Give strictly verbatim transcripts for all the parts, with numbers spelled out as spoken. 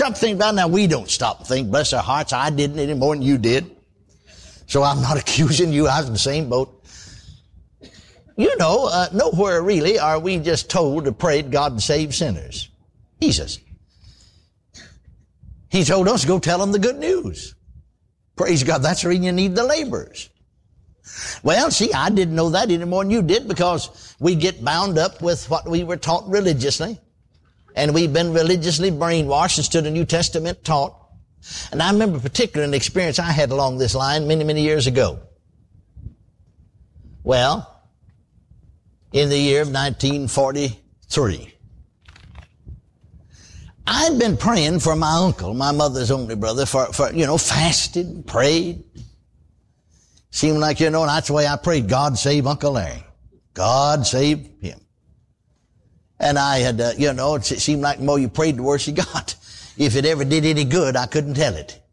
stop thinking about it. Now, we don't stop and think, bless our hearts, I didn't any more than you did. So I'm not accusing you. I was in the same boat. You know, uh, nowhere really are we just told to pray to God to save sinners. Jesus. He told us to go tell them the good news. Praise God. That's the reason you need the laborers. Well, see, I didn't know that any more than you did because we get bound up with what we were taught religiously. And we've been religiously brainwashed instead of the New Testament taught. And I remember particularly an experience I had along this line many, many years ago. Well, in the year of nineteen forty-three, I'd been praying for my uncle, my mother's only brother, for, for you know, fasted, prayed. Seemed like, you know, that's the way I prayed, God save Uncle Larry. God save him. And I had, uh, you know, it seemed like the more you prayed, the worse you got. If it ever did any good, I couldn't tell it.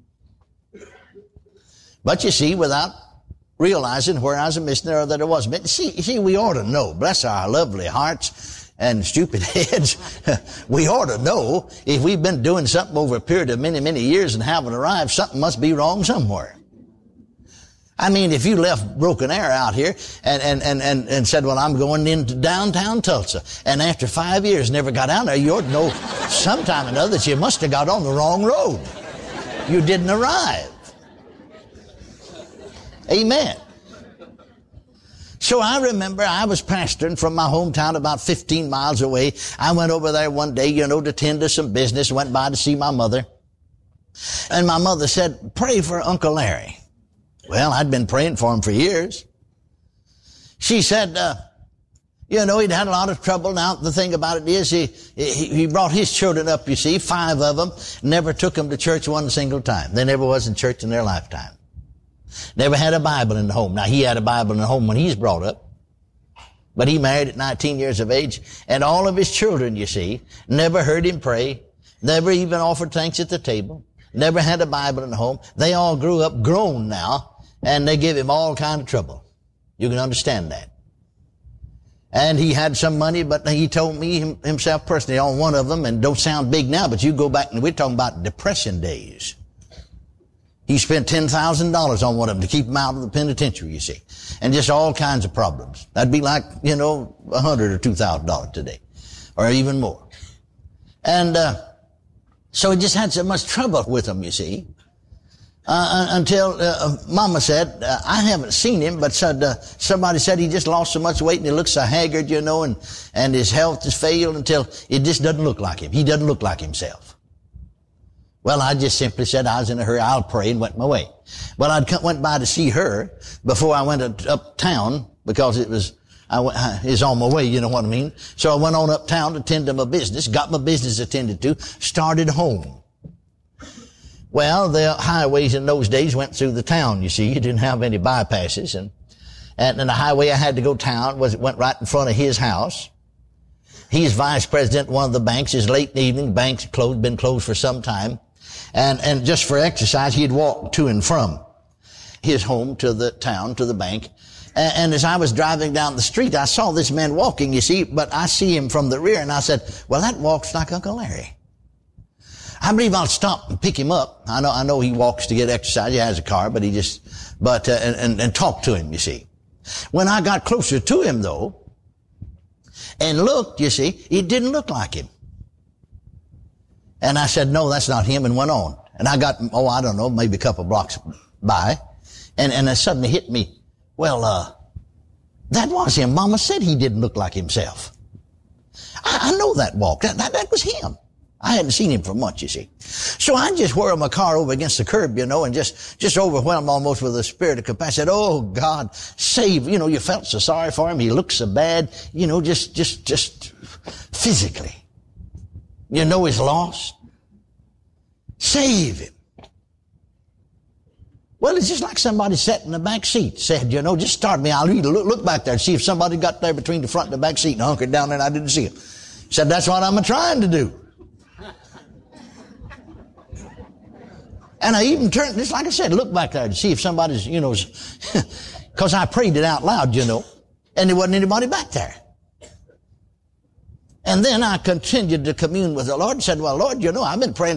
But you see, without realizing where I was a missionary or that I wasn't. See, see, we ought to know, bless our lovely hearts and stupid heads, we ought to know if we've been doing something over a period of many, many years and haven't arrived, something must be wrong somewhere. I mean, if you left Broken Arrow out here and, and, and, and, and said, well, I'm going into downtown Tulsa, and after five years never got out there, you ought to know sometime or another that you must have got on the wrong road. You didn't arrive. Amen. So I remember I was pastoring from my hometown about fifteen miles away. I went over there one day, you know, to tend to some business, went by to see my mother. And my mother said, pray for Uncle Larry. Well, I'd been praying for him for years. She said, uh, you know, he'd had a lot of trouble. Now, the thing about it is he, he, he brought his children up, you see, five of them, never took them to church one single time. They never was in church in their lifetime. Never had a Bible in the home. Now, he had a Bible in the home when he was brought up. But he married at nineteen years of age. And all of his children, you see, never heard him pray. Never even offered thanks at the table. Never had a Bible in the home. They all grew up grown now. And they give him all kind of trouble. You can understand that. And he had some money, but he told me him, himself personally on one of them, and don't sound big now, but you go back and we're talking about depression days. He spent ten thousand dollars on one of them to keep him out of the penitentiary, you see. And just all kinds of problems. That'd be like, you know, a hundred or two thousand dollars today. Or even more. And, uh, so he just had so much trouble with him, you see. Uh, until uh, Mama said, uh, I haven't seen him, but said uh, somebody said he just lost so much weight and he looks so haggard, you know, and, and his health has failed until it just doesn't look like him. He doesn't look like himself. Well, I just simply said I was in a hurry, I'll pray, and went my way. Well, I went by to see her before I went uptown because it was, I went, it was on my way, you know what I mean? So I went on uptown to attend to my business, got my business attended to, started home. Well, the highways in those days went through the town, you see. You didn't have any bypasses. And, and, and the highway I had to go town was, it went right in front of his house. He's vice president of one of the banks. It's late in the evening. The bank's closed, been closed for some time. And, and just for exercise, he'd walk to and from his home to the town, to the bank. And, and as I was driving down the street, I saw this man walking, you see, but I see him from the rear, and I said, well, that walks like Uncle Larry. I believe I'll stop and pick him up. I know, I know he walks to get exercise. He has a car, but he just, but, uh, and, and, and talk to him, you see. When I got closer to him, though, and looked, you see, it didn't look like him. And I said, no, that's not him, and went on. And I got, oh, I don't know, maybe a couple blocks by, and, and it suddenly hit me, well, uh, that was him. Mama said he didn't look like himself. I, I know that walk. That, that, that was him. I hadn't seen him for months, you see. So I just whirled my car over against the curb, you know, and just, just overwhelmed almost with a spirit of compassion. I said, oh, God, save, you know, you felt so sorry for him. He looked so bad, you know, just, just, just physically. You know he's lost. Save him. Well, it's just like somebody sat in the back seat, said, you know, just start me. I'll look, look back there and see if somebody got there between the front and the back seat and hunkered down there and I didn't see him. Said, that's what I'm trying to do. And I even turned, just like I said, look back there to see if somebody's, you know, because I prayed it out loud, you know, and there wasn't anybody back there. And then I continued to commune with the Lord and said, well, Lord, you know, I've been praying